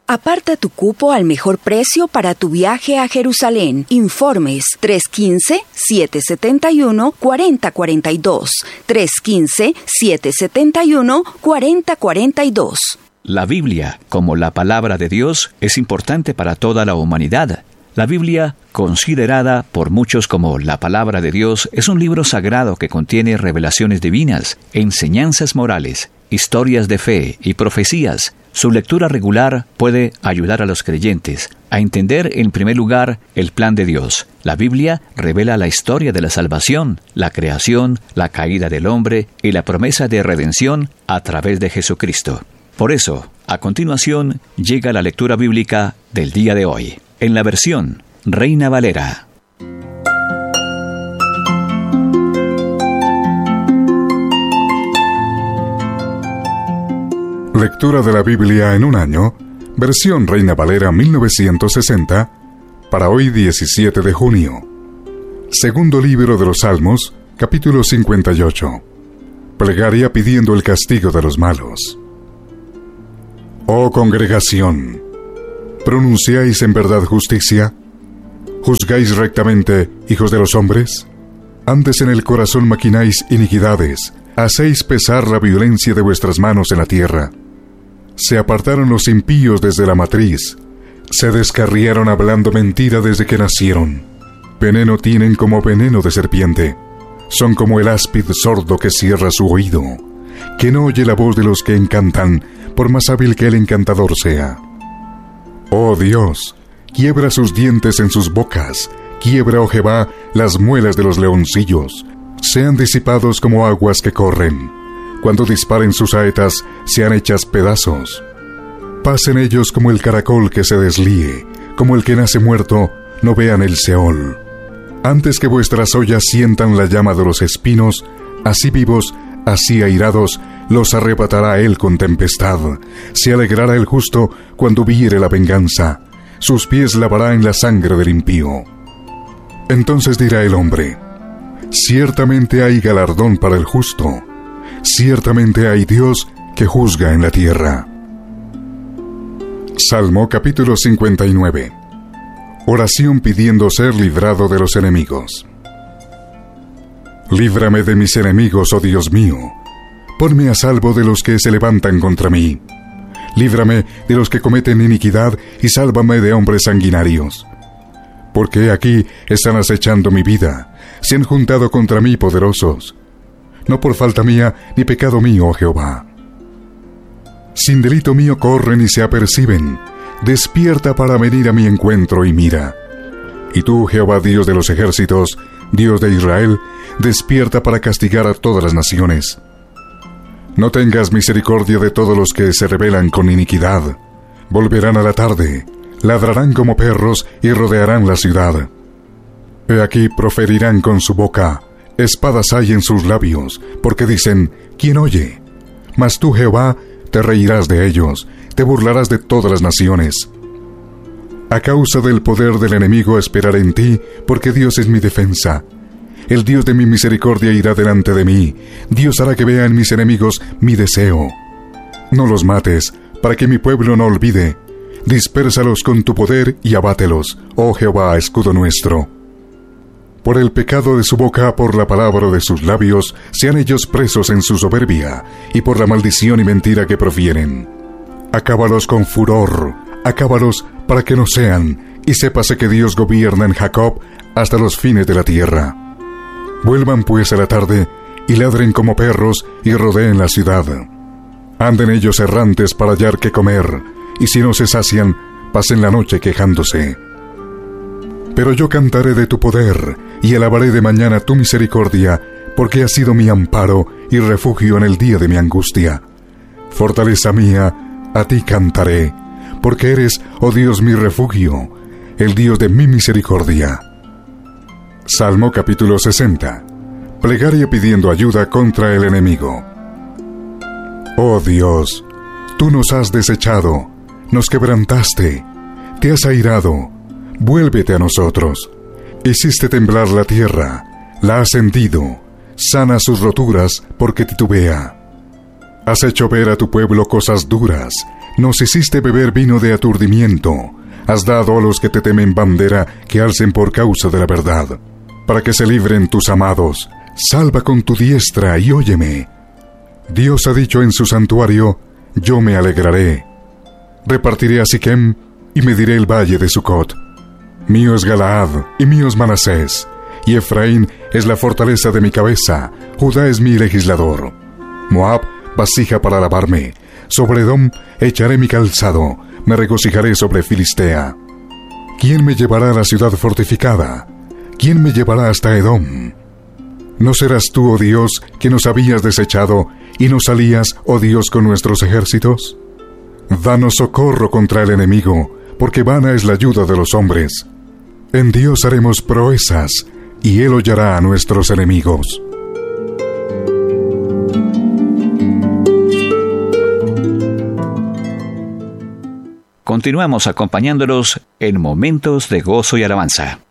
Aparta tu cupo al mejor precio para tu viaje a Jerusalén. Informes 315-771-4042. 315-771-4042. La Biblia, como la palabra de Dios, es importante para toda la humanidad. La Biblia, considerada por muchos como la palabra de Dios, es un libro sagrado que contiene revelaciones divinas, enseñanzas morales, historias de fe y profecías. Su lectura regular puede ayudar a los creyentes a entender, en primer lugar, el plan de Dios. La Biblia revela la historia de la salvación, la creación, la caída del hombre y la promesa de redención a través de Jesucristo. Por eso, a continuación, llega la lectura bíblica del día de hoy, en la versión Reina Valera. Lectura de la Biblia en un año, versión Reina Valera 1960, para hoy 17 de junio. Segundo libro de los Salmos, capítulo 58. Plegaria pidiendo el castigo de los malos. Oh congregación, ¿pronunciáis en verdad justicia? ¿Juzgáis rectamente, hijos de los hombres? Antes en el corazón maquináis iniquidades, hacéis pesar la violencia de vuestras manos en la tierra. Se apartaron los impíos desde la matriz, se descarriaron hablando mentira desde que nacieron. Veneno tienen como veneno de serpiente, son como el áspid sordo que cierra su oído, que no oye la voz de los que encantan, por más hábil que el encantador sea. Oh Dios, quiebra sus dientes en sus bocas, quiebra, oh Jehová, las muelas de los leoncillos, sean disipados como aguas que corren. Cuando disparen sus saetas, sean hechas pedazos. Pasen ellos como el caracol que se deslíe, como el que nace muerto, no vean el Seol. Antes que vuestras ollas sientan la llama de los espinos, así vivos, así airados, los arrebatará él con tempestad. Se alegrará el justo cuando viere la venganza. Sus pies lavará en la sangre del impío. Entonces dirá el hombre: ciertamente hay galardón para el justo. Ciertamente hay Dios que juzga en la tierra. Salmo capítulo 59. Oración pidiendo ser librado de los enemigos. Líbrame de mis enemigos, oh Dios mío. Ponme a salvo de los que se levantan contra mí. Líbrame de los que cometen iniquidad y sálvame de hombres sanguinarios. Porque aquí están acechando mi vida, se han juntado contra mí poderosos. No por falta mía ni pecado mío, oh Jehová. Sin delito mío corren y se aperciben. Despierta para venir a mi encuentro y mira. Y tú, Jehová Dios de los ejércitos, Dios de Israel, despierta para castigar a todas las naciones. No tengas misericordia de todos los que se rebelan con iniquidad. Volverán a la tarde, ladrarán como perros y rodearán la ciudad. He aquí proferirán con su boca, espadas hay en sus labios, porque dicen: ¿quién oye? Mas tú, Jehová, te reirás de ellos, te burlarás de todas las naciones. A causa del poder del enemigo esperaré en ti, porque Dios es mi defensa. El Dios de mi misericordia irá delante de mí. Dios hará que vean mis enemigos mi deseo. No los mates, para que mi pueblo no olvide. Dispérsalos con tu poder y abátelos, oh Jehová, escudo nuestro. Por el pecado de su boca, por la palabra de sus labios, sean ellos presos en su soberbia, y por la maldición y mentira que profieren. Acábalos con furor, acábalos para que no sean, y sépase que Dios gobierna en Jacob hasta los fines de la tierra. Vuelvan pues a la tarde, y ladren como perros, y rodeen la ciudad. Anden ellos errantes para hallar qué comer, y si no se sacian, pasen la noche quejándose. Pero yo cantaré de tu poder, y alabaré de mañana tu misericordia, porque has sido mi amparo y refugio en el día de mi angustia. Fortaleza mía, a ti cantaré, porque eres, oh Dios, mi refugio, el Dios de mi misericordia. Salmo capítulo 60. Plegaria pidiendo ayuda contra el enemigo. Oh Dios, tú nos has desechado, nos quebrantaste, te has airado, vuélvete a nosotros. Hiciste temblar la tierra, la has hendido, sana sus roturas porque titubea. Has hecho ver a tu pueblo cosas duras, Nos hiciste beber vino de aturdimiento. Has dado a los que te temen bandera que alcen por causa de la verdad. Para que se libren tus amados. Salva con tu diestra y óyeme. Dios ha dicho en su santuario, yo me alegraré. Repartiré a Siquem y mediré el valle de Sucot. Mío es Galaad y mío es Manasés, y Efraín es la fortaleza de mi cabeza, Judá es mi legislador. Moab, vasija para lavarme. Sobre Edom echaré mi calzado, me regocijaré sobre Filistea. ¿Quién me llevará a la ciudad fortificada? ¿Quién me llevará hasta Edom? ¿No serás tú, oh Dios, que nos habías desechado y nos salías, oh Dios, con nuestros ejércitos? Danos socorro contra el enemigo, porque vana es la ayuda de los hombres. En Dios haremos proezas, y Él hollará a nuestros enemigos. Continuamos acompañándolos en momentos de gozo y alabanza.